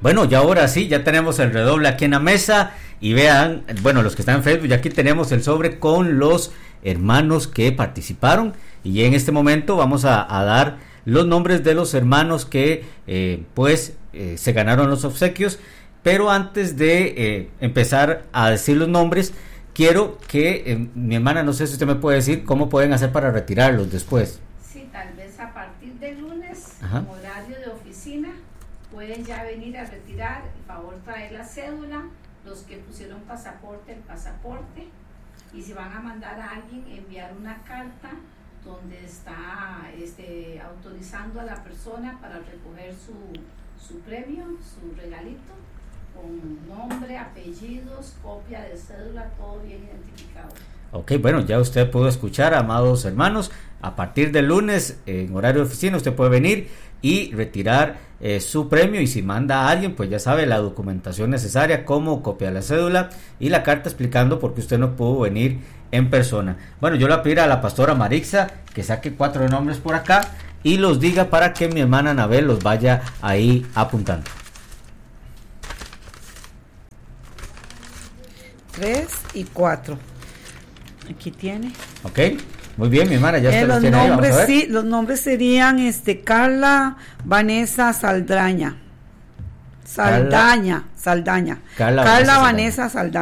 Bueno, ya ahora sí, ya tenemos el redoble aquí en la mesa y vean, bueno, los que están en Facebook, ya aquí tenemos el sobre con los hermanos que participaron y en este momento vamos a dar los nombres de los hermanos que se ganaron los obsequios, pero antes de empezar a decir los nombres, quiero que mi hermana, no sé si usted me puede decir cómo pueden hacer para retirarlos después. Sí, tal vez a partir de lunes, Ajá. en horario de oficina, pueden ya venir a retirar, por favor traer la cédula, los que pusieron pasaporte, el pasaporte, y si van a mandar a alguien, enviar una carta donde está autorizando a la persona para recoger su premio, su regalito, con nombre, apellidos, copia de cédula, todo bien identificado. Ok, bueno, ya usted pudo escuchar, amados hermanos, a partir del lunes en horario de oficina usted puede venir y retirar su premio, y si manda a alguien, pues ya sabe la documentación necesaria como copia de la cédula y la carta explicando por qué usted no pudo venir en persona. Bueno, yo le voy a pedir a la pastora Marixa que saque 4 nombres por acá y los diga para que mi hermana Anabel los vaya ahí apuntando. 3 y 4. Aquí tiene. Ok, muy bien, mi hermana, ya se los Los tiene ahí, vamos a nombres, ver. sí, los nombres serían Carla Vanessa Saldaña. Carla Vanessa Saldaña.